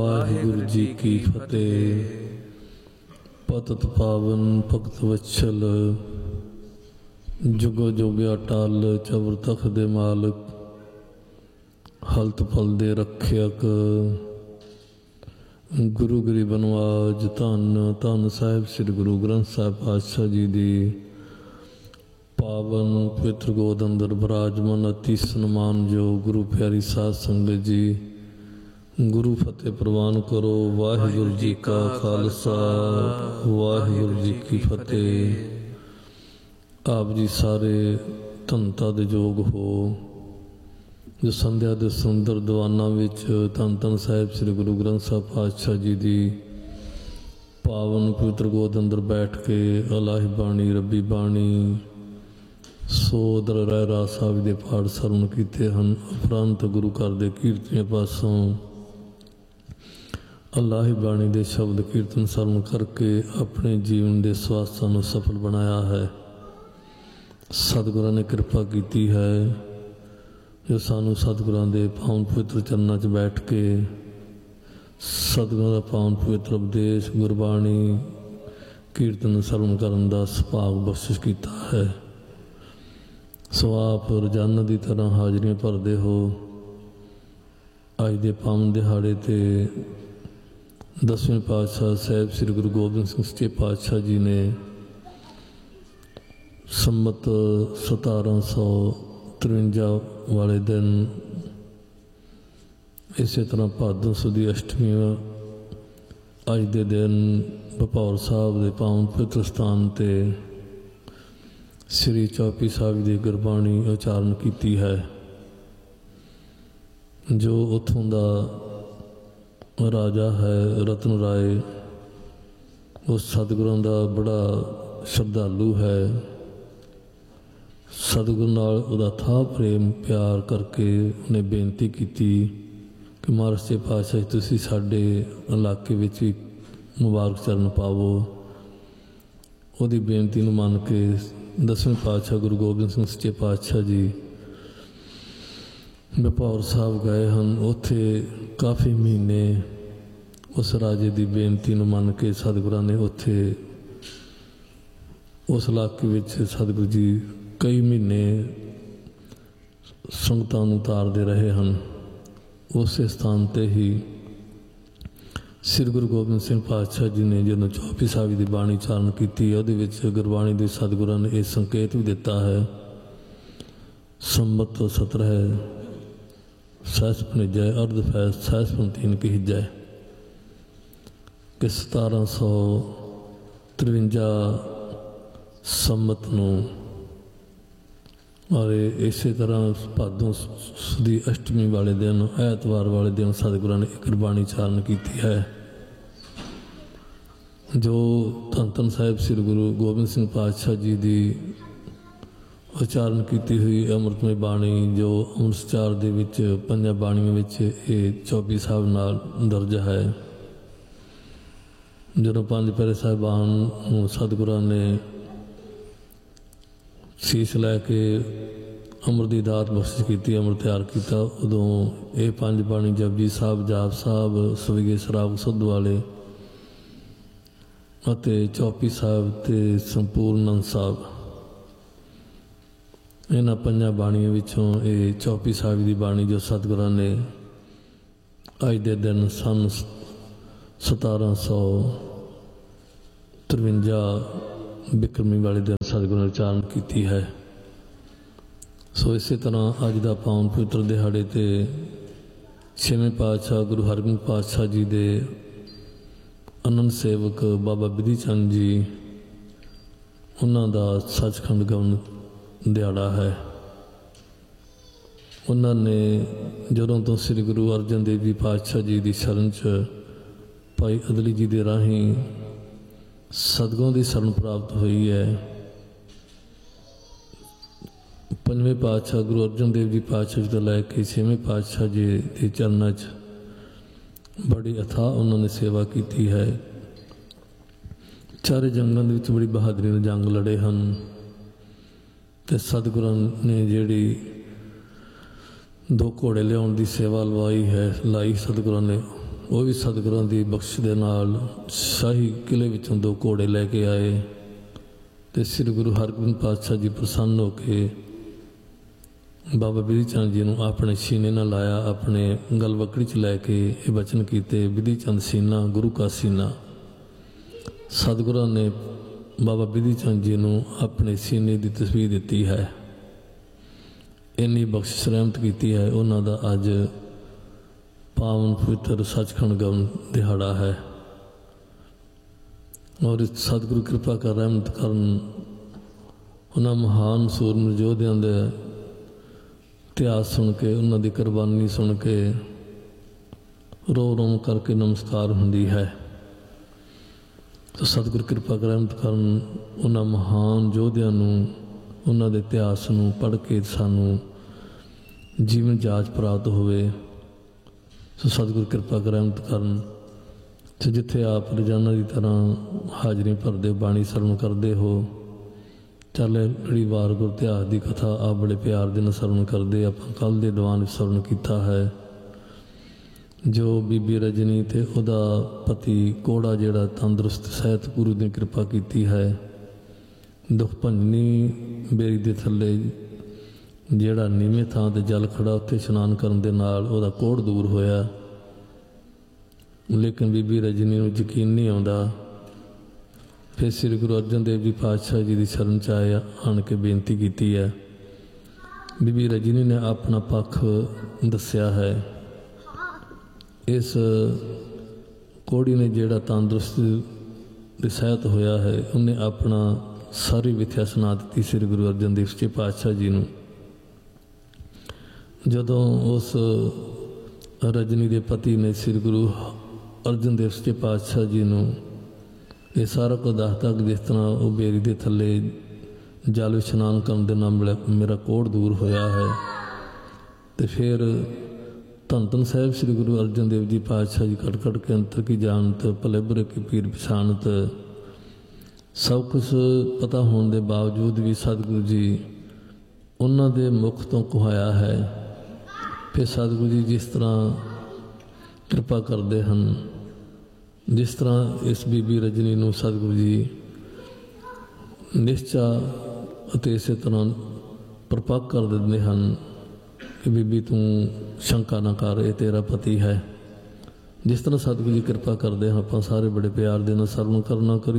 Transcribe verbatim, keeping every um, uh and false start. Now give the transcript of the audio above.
ਵਾਹਿਗੁਰੂ ਜੀ ਕੀ ਫਤਿਹ। ਪਤਿਤ ਪਾਵਨ ਭਗਤ ਵਛਲ, ਜੁਗੋ ਜੁਗ ਅਟਲ ਚਬਰ ਤਖ ਦੇ ਮਾਲਕ, ਹਲਤ ਫਲ ਦੇ ਰੱਖਿਅਕ। ਗੁਰੂ ਗਰੀਬ ਨਵਾਜ ਧੰਨ ਧੰਨ ਸਾਹਿਬ ਸ੍ਰੀ ਗੁਰੂ ਗ੍ਰੰਥ ਸਾਹਿਬ ਪਾਤਸ਼ਾਹ ਜੀ ਦੀ ਪਾਵਨ ਪਵਿੱਤਰ ਗੋਦ ਅੰਦਰ ਬਿਰਾਜਮਾਨ ਅਤੀ ਸਨਮਾਨਯੋਗ ਗੁਰੂ ਪਿਆਰੀ ਸਾਧ ਸੰਗਤ ਜੀ, ਗੁਰੂ ਫਤਿਹ ਪ੍ਰਵਾਨ ਕਰੋ। ਵਾਹਿਗੁਰੂ ਜੀ ਕਾ ਖਾਲਸਾ, ਵਾਹਿਗੁਰੂ ਜੀ ਕੀ ਫਤਿਹ। ਆਪ ਜੀ ਸਾਰੇ ਧੰਨਤਾ ਦੇ ਯੋਗ ਹੋ, ਜੋ ਸੰਧਿਆ ਦੇ ਸੁੰਦਰ ਦੀਵਾਨਾਂ ਵਿੱਚ ਧੰਨ ਧੰਨ ਸਾਹਿਬ ਸ੍ਰੀ ਗੁਰੂ ਗ੍ਰੰਥ ਸਾਹਿਬ ਪਾਤਸ਼ਾਹ ਜੀ ਦੀ ਪਾਵਨ ਪਵਿੱਤਰ ਗੋਦ ਅੰਦਰ ਬੈਠ ਕੇ ਇਲਾਹੀ ਬਾਣੀ, ਰੱਬੀ ਬਾਣੀ, ਸੋਦਰ ਰਹਿ ਰਾਸ ਸਾਹਿਬ ਦੇ ਪਾਠ ਸਰਵਣ ਕੀਤੇ ਹਨ। ਉਪਰੰਤ ਗੁਰੂ ਘਰ ਦੇ ਕੀਰਤਨੀਆਂ ਪਾਸੋਂ ਇਲਾਹੀ ਬਾਣੀ ਦੇ ਸ਼ਬਦ ਕੀਰਤਨ ਸਰਵਣ ਕਰਕੇ ਆਪਣੇ ਜੀਵਨ ਦੇ ਸਵਾਸਾਂ ਨੂੰ ਸਫਲ ਬਣਾਇਆ ਹੈ। ਸਤਿਗੁਰਾਂ ਨੇ ਕਿਰਪਾ ਕੀਤੀ ਹੈ ਜੋ ਸਾਨੂੰ ਸਤਿਗੁਰਾਂ ਦੇ ਪਾਵਨ ਪਵਿੱਤਰ ਚਰਨਾਂ 'ਚ ਬੈਠ ਕੇ ਸਤਿਗੁਰਾਂ ਦਾ ਪਾਵਨ ਪਵਿੱਤਰ ਉਪਦੇਸ਼, ਗੁਰਬਾਣੀ, ਕੀਰਤਨ ਸਰਵਣ ਕਰਨ ਦਾ ਸੁਭਾਗ ਬਖਸ਼ਿਸ਼ ਕੀਤਾ ਹੈ। ਸੋ ਆਪ ਰੋਜ਼ਾਨਾ ਦੀ ਤਰ੍ਹਾਂ ਹਾਜ਼ਰੀਆਂ ਭਰਦੇ ਹੋ। ਅੱਜ ਦੇ ਪਾਵਨ ਦਿਹਾੜੇ 'ਤੇ ਦਸਵੇਂ ਪਾਤਸ਼ਾਹ ਸਾਹਿਬ ਸ੍ਰੀ ਗੁਰੂ ਗੋਬਿੰਦ ਸਿੰਘ ਸੱਚੇ ਪਾਤਸ਼ਾਹ ਜੀ ਨੇ ਸੰਮਤ ਸਤਾਰਾਂ ਸੌ ਤਰਵੰਜਾ ਵਾਲੇ ਦਿਨ, ਇਸੇ ਤਰ੍ਹਾਂ ਭਾਦੋਂ ਸੁਦੀ ਅਸ਼ਟਮੀ ਅੱਜ ਦੇ ਦਿਨ ਭਪੌਰ ਸਾਹਿਬ ਦੇ ਪਾਵਨ ਪਵਿੱਤਰ ਸਥਾਨ 'ਤੇ ਸ੍ਰੀ ਚੌਪਈ ਸਾਹਿਬ ਦੀ ਗੁਰਬਾਣੀ ਉਚਾਰਨ ਕੀਤੀ ਹੈ। ਜੋ ਉੱਥੋਂ ਦਾ ਰਾਜਾ ਹੈ ਰਤਨ ਰਾਏ, ਉਹ ਸਤਿਗੁਰਾਂ ਦਾ ਬੜਾ ਸ਼ਰਧਾਲੂ ਹੈ। ਸਤਿਗੁਰੂ ਨਾਲ ਉਹਦਾ ਥਾਹ ਪ੍ਰੇਮ ਪਿਆਰ ਕਰਕੇ ਉਹਨੇ ਬੇਨਤੀ ਕੀਤੀ ਕਿ ਮਹਾਰਾਜ ਸੱਚੇ ਪਾਤਸ਼ਾਹ ਤੁਸੀਂ ਸਾਡੇ ਇਲਾਕੇ ਵਿੱਚ ਵੀ ਮੁਬਾਰਕ ਚਰਨ ਪਾਵੋ। ਉਹਦੀ ਬੇਨਤੀ ਨੂੰ ਮੰਨ ਕੇ ਦਸਵੇਂ ਪਾਤਸ਼ਾਹ ਗੁਰੂ ਗੋਬਿੰਦ ਸਿੰਘ ਸੱਚੇ ਪਾਤਸ਼ਾਹ ਜੀ ਭਪੌਰ ਸਾਹਿਬ ਗਏ ਹਨ। ਉੱਥੇ ਕਾਫੀ ਮਹੀਨੇ ਉਸ ਰਾਜੇ ਦੀ ਬੇਨਤੀ ਨੂੰ ਮੰਨ ਕੇ ਸਤਿਗੁਰਾਂ ਨੇ ਉੱਥੇ ਉਸ ਇਲਾਕੇ ਵਿੱਚ ਸਤਿਗੁਰੂ ਜੀ ਕਈ ਮਹੀਨੇ ਸੰਗਤਾਂ ਨੂੰ ਉਤਾਰਦੇ ਰਹੇ ਹਨ। ਉਸੇ ਸਥਾਨ 'ਤੇ ਹੀ ਸ੍ਰੀ ਗੁਰੂ ਗੋਬਿੰਦ ਸਿੰਘ ਪਾਤਸ਼ਾਹ ਜੀ ਨੇ ਜਦੋਂ ਚੌਪਈ ਸਾਹਿਬ ਦੀ ਬਾਣੀ ਉਚਾਰਨ ਕੀਤੀ, ਉਹਦੇ ਵਿੱਚ ਗੁਰਬਾਣੀ ਦੇ ਸਤਿਗੁਰਾਂ ਨੇ ਇਹ ਸੰਕੇਤ ਵੀ ਦਿੱਤਾ ਹੈ, ਸੰਮਤ ਸਤਰਹ ਸਹਿਸ ਭਣਿਜੈ ਅਰਧ ਫੈਸ ਸਹਿਸ ਭਣਤੀਨ ਕੀਜੈ, ਕਿ ਸਤਾਰਾਂ ਸੌ ਤਰਵੰਜਾ ਸੰਮਤ ਨੂੰ ਔਰ ਇਸੇ ਤਰ੍ਹਾਂ ਭਾਦੋਂ ਸੁਦੀ ਅਸ਼ਟਮੀ ਵਾਲੇ ਦਿਨ, ਐਤਵਾਰ ਵਾਲੇ ਦਿਨ ਸਤਿਗੁਰਾਂ ਨੇ ਗੁਰਬਾਣੀ ਉਚਾਰਨ ਕੀਤੀ ਹੈ। ਜੋ ਧੰਨ ਧੰਨ ਸਾਹਿਬ ਸ੍ਰੀ ਗੁਰੂ ਗੋਬਿੰਦ ਸਿੰਘ ਪਾਤਸ਼ਾਹ ਜੀ ਦੀ ਉਚਾਰਨ ਕੀਤੀ ਹੋਈ ਅੰਮ੍ਰਿਤਮਈ ਬਾਣੀ, ਜੋ ਅੰਮ੍ਰਿਤਸਰ ਦੇ ਵਿੱਚ ਪੰਜਾਂ ਬਾਣੀਆਂ ਵਿੱਚ ਇਹ ਚੌਪਈ ਸਾਹਿਬ ਨਾਲ ਦਰਜ ਹੈ। ਜਦੋਂ ਪੰਜ ਪਿਆਰੇ ਸਾਹਿਬਾਨ ਨੂੰ ਸਤਿਗੁਰਾਂ ਨੇ ਸੀਸ ਲੈ ਕੇ ਅੰਮ੍ਰਿਤ ਦੀ ਦਾਤ ਬਖਸ਼ਿਸ਼ ਕੀਤੀ, ਅੰਮ੍ਰਿਤ ਤਿਆਰ ਕੀਤਾ, ਉਦੋਂ ਇਹ ਪੰਜ ਬਾਣੀ ਜਪਜੀ ਸਾਹਿਬ, ਜਾਪ ਸਾਹਿਬ, ਸਵੀਗੇ ਸਰਾਬ ਸੁੱਧ ਵਾਲੇ ਅਤੇ ਚੌਪਈ ਸਾਹਿਬ ਅਤੇ ਸੰਪੂਰਨ ਸਾਹਿਬ, ਇਹਨਾਂ ਪੰਜਾਂ ਬਾਣੀਆਂ ਵਿੱਚੋਂ ਇਹ ਚੌਪਈ ਸਾਹਿਬ ਦੀ ਬਾਣੀ ਜੋ ਸਤਿਗੁਰਾਂ ਨੇ ਅੱਜ ਦੇ ਦਿਨ ਸੰਨ ਸਤਾਰਾਂ ਸੌ ਤਰਵੰਜਾ ਬਿਕਰਮੀ ਵਾਲੇ ਦਿਨ ਸਤਿਗੁਰਾਂ ਨੇ ਉਚਾਰਨ ਕੀਤੀ ਹੈ। ਸੋ ਇਸੇ ਤਰ੍ਹਾਂ ਅੱਜ ਦਾ ਪਾਵਨ ਪਵਿੱਤਰ ਦਿਹਾੜੇ 'ਤੇ ਛੇਵੇਂ ਪਾਤਸ਼ਾਹ ਗੁਰੂ ਹਰਗੋਬਿੰਦ ਪਾਤਸ਼ਾਹ ਜੀ ਦੇ ਅਨੰਦ ਸੇਵਕ ਬਾਬਾ ਬਿਧੀ ਚੰਦ ਜੀ, ਉਹਨਾਂ ਦਾ ਸੱਚਖੰਡ ਗਮਨ ਦਿਹਾੜਾ ਹੈ। ਉਹਨਾਂ ਨੇ ਜਦੋਂ ਤੋਂ ਸ੍ਰੀ ਗੁਰੂ ਅਰਜਨ ਦੇਵ ਜੀ ਪਾਤਸ਼ਾਹ ਜੀ ਦੀ ਸ਼ਰਨ 'ਚ ਭਾਈ ਅਦਲੀ ਜੀ ਦੇ ਰਾਹੀਂ ਸਤਿਗੁਰਾਂ ਦੀ ਸ਼ਰਨ ਪ੍ਰਾਪਤ ਹੋਈ ਹੈ। ਪੰਜਵੇਂ ਪਾਤਸ਼ਾਹ ਗੁਰੂ ਅਰਜਨ ਦੇਵ ਜੀ ਪਾਤਸ਼ਾਹ ਜੀ ਤੋਂ ਲੈ ਕੇ ਛੇਵੇਂ ਪਾਤਸ਼ਾਹ ਜੀ ਦੇ ਚਰਨਾਂ 'ਚ ਬੜੀ ਅਥਾਹ ਉਹਨਾਂ ਨੇ ਸੇਵਾ ਕੀਤੀ ਹੈ। ਚਾਰੇ ਜੰਗਾਂ ਦੇ ਵਿੱਚ ਬੜੀ ਬਹਾਦਰੀ ਨਾਲ ਜੰਗ ਲੜੇ ਹਨ ਅਤੇ ਸਤਿਗੁਰਾਂ ਨੇ ਜਿਹੜੀ ਦੋ ਘੋੜੇ ਲਿਆਉਣ ਦੀ ਸੇਵਾ ਲਵਾਈ ਹੈ ਲਾਈ ਸਤਿਗੁਰਾਂ ਨੇ, ਉਹ ਵੀ ਸਤਿਗੁਰਾਂ ਦੀ ਬਖਸ਼ ਦੇ ਨਾਲ ਸ਼ਾਹੀ ਕਿਲੇ ਵਿੱਚੋਂ ਦੋ ਘੋੜੇ ਲੈ ਕੇ ਆਏ ਅਤੇ ਸ੍ਰੀ ਗੁਰੂ ਹਰਗੋਬਿੰਦ ਪਾਤਸ਼ਾਹ ਜੀ ਪ੍ਰਸੰਨ ਹੋ ਕੇ ਬਾਬਾ ਬਿਧੀ ਚੰਦ ਜੀ ਨੂੰ ਆਪਣੇ ਸੀਨੇ ਨਾਲ ਲਾਇਆ, ਆਪਣੇ ਗਲਵੱਕੜੀ 'ਚ ਲੈ ਕੇ ਇਹ ਬਚਨ ਕੀਤੇ, ਬਿਧੀ ਚੰਦ ਸੀਨਾ ਗੁਰੂ ਕਾ ਸੀਨਾ। ਸਤਿਗੁਰਾਂ ਨੇ ਬਾਬਾ ਬਿਧੀ ਚੰਦ ਜੀ ਨੂੰ ਆਪਣੇ ਸੀਨੇ ਦੀ ਤਸਵੀਰ ਦਿੱਤੀ ਹੈ। ਇੰਨੀ ਬਖਸ਼ਿਸ਼ ਰਹਿਮਤ ਕੀਤੀ ਹੈ। ਉਹਨਾਂ ਦਾ ਅੱਜ ਪਾਵਨ ਪਵਿੱਤਰ ਸੱਚਖੰਡ ਗਮਨ ਦਿਹਾੜਾ ਹੈ ਔਰ ਸਤਿਗੁਰੂ ਕਿਰਪਾ ਕਰ ਰਹਿਮਤ ਕਰਨ ਉਹਨਾਂ ਮਹਾਨ ਸੂਰਮੇ ਯੋਧਿਆਂ ਦੇ ਇਤਿਹਾਸ ਸੁਣ ਕੇ, ਉਹਨਾਂ ਦੀ ਕੁਰਬਾਨੀ ਸੁਣ ਕੇ ਰੋ ਰੋ ਕਰਕੇ ਨਮਸਕਾਰ ਹੁੰਦੀ ਹੈ। ਸਤਿਗੁਰੂ ਕਿਰਪਾ ਕਰ ਰਹਿਮਤ ਕਰਨ ਉਹਨਾਂ ਮਹਾਨ ਯੋਧਿਆਂ ਨੂੰ, ਉਹਨਾਂ ਦੇ ਇਤਿਹਾਸ ਨੂੰ ਪੜ੍ਹ ਕੇ ਸਾਨੂੰ ਜੀਵਨ ਜਾਚ ਪ੍ਰਾਪਤ ਹੋਵੇ। ਸੋ ਸਤਿਗੁਰੂ ਕਿਰਪਾ ਕਰ ਰਹਿਮਤ ਕਰਨ ਤੇ ਜਿੱਥੇ ਆਪ ਰੋਜ਼ਾਨਾ ਦੀ ਤਰ੍ਹਾਂ ਹਾਜ਼ਰੀ ਭਰਦੇ ਹੋ, ਬਾਣੀ ਸਰਵਣ ਕਰਦੇ ਹੋ, ਚੱਲ ਲੜੀ ਵਾਰ ਗੁਰ ਇਤਿਹਾਸ ਦੀ ਕਥਾ ਆਪ ਬੜੇ ਪਿਆਰ ਦੇ ਨਾਲ ਸਰਵਣ ਕਰਦੇ। ਆਪਾਂ ਕੱਲ੍ਹ ਦੇ ਦੀਵਾਨ ਵਿੱਚ ਸਰਵਣ ਕੀਤਾ ਹੈ ਜੋ ਬੀਬੀ ਰਜਨੀ ਅਤੇ ਉਹਦਾ ਪਤੀ ਕੋੜਾ ਜਿਹੜਾ ਤੰਦਰੁਸਤ ਸਿਹਤ ਗੁਰੂ ਦੀ ਕਿਰਪਾ ਕੀਤੀ ਹੈ। ਦੁੱਖ ਭੰਜਨੀ ਬੇਰੀ ਦੇ ਥੱਲੇ ਜਿਹੜਾ ਨੀਵੇਂ ਥਾਂ 'ਤੇ ਜਲ ਖੜਾ, ਉੱਥੇ ਇਸ਼ਨਾਨ ਕਰਨ ਦੇ ਨਾਲ ਉਹਦਾ ਕੋੜ ਦੂਰ ਹੋਇਆ। ਲੇਕਿਨ ਬੀਬੀ ਰਜਨੀ ਨੂੰ ਯਕੀਨ ਨਹੀਂ ਆਉਂਦਾ। ਫਿਰ ਸ੍ਰੀ ਗੁਰੂ ਅਰਜਨ ਦੇਵ ਜੀ ਪਾਤਸ਼ਾਹ ਜੀ ਦੀ ਸ਼ਰਨ 'ਚ ਆਏ, ਆਣ ਕੇ ਬੇਨਤੀ ਕੀਤੀ ਹੈ। ਬੀਬੀ ਰਜਨੀ ਨੇ ਆਪਣਾ ਪੱਖ ਦੱਸਿਆ ਹੈ। ਇਸ ਕੋੜੀ ਨੇ ਜਿਹੜਾ ਤੰਦਰੁਸਤ ਦੀ ਸਿਹਤ ਹੋਇਆ ਹੈ, ਉਹਨੇ ਆਪਣਾ ਸਾਰੀ ਵਿਥਿਆ ਸੁਣਾ ਦਿੱਤੀ ਸ੍ਰੀ ਗੁਰੂ ਅਰਜਨ ਦੇਵ ਜੀ ਪਾਤਸ਼ਾਹ ਜੀ ਨੂੰ। ਜਦੋਂ ਉਸ ਰਜਨੀ ਦੇ ਪਤੀ ਨੇ ਸ੍ਰੀ ਗੁਰੂ ਅਰਜਨ ਦੇਵ ਜੀ ਪਾਤਸ਼ਾਹ ਜੀ ਨੂੰ ਇਹ ਸਾਰਾ ਕੁਝ ਦੱਸਤਾ ਕਿ ਜਿਸ ਤਰ੍ਹਾਂ ਉਹ ਬੇਰੀ ਦੇ ਥੱਲੇ ਜਲ ਇਸ਼ਨਾਨ ਕਰਨ ਦੇ ਨਾਲ ਮੇਰਾ ਕੋੜ ਦੂਰ ਹੋਇਆ ਹੈ, ਅਤੇ ਫਿਰ ਧੰਨ ਧੰਨ ਸਾਹਿਬ ਸ੍ਰੀ ਗੁਰੂ ਅਰਜਨ ਦੇਵ ਜੀ ਪਾਤਸ਼ਾਹ ਜੀ ਕਟ ਕਟ ਕੇ ਅੰਤਰ ਕੀ ਜਾਣਤ, ਭਲੇ ਬੁਰੇ ਕੀ ਪੀਰ ਪਛਾਣਤ, ਸਭ ਕੁਛ ਪਤਾ ਹੋਣ ਦੇ ਬਾਵਜੂਦ ਵੀ ਸਤਿਗੁਰੂ ਜੀ ਉਹਨਾਂ ਦੇ ਮੁਖ ਤੋਂ ਕੁਹਾਇਆ ਹੈ। ਫਿਰ ਸਤਿਗੁਰੂ ਜੀ ਜਿਸ ਤਰ੍ਹਾਂ ਕਿਰਪਾ ਕਰਦੇ ਹਨ, ਜਿਸ ਤਰ੍ਹਾਂ ਇਸ ਬੀਬੀ ਰਜਨੀ ਨੂੰ ਸਤਿਗੁਰੂ ਜੀ ਨਿਸ਼ਚਾ ਅਤੇ ਇਸੇ ਤਰ੍ਹਾਂ ਪ੍ਰਪੱਕ ਕਰ ਦਿੰਦੇ ਹਨ ਕਿ ਬੀਬੀ ਤੂੰ ਸ਼ੰਕਾ ਨਾ ਕਰ, ਇਹ ਤੇਰਾ ਪਤੀ ਹੈ। ਜਿਸ ਤਰ੍ਹਾਂ ਸਤਿਗੁਰੂ ਜੀ ਕਿਰਪਾ ਕਰਦੇ ਹਾਂ, ਆਪਾਂ ਸਾਰੇ ਬੜੇ ਪਿਆਰ ਦੇ ਨਾਲ ਸਰਵਣ ਕਰਨਾ ਕਰੀ।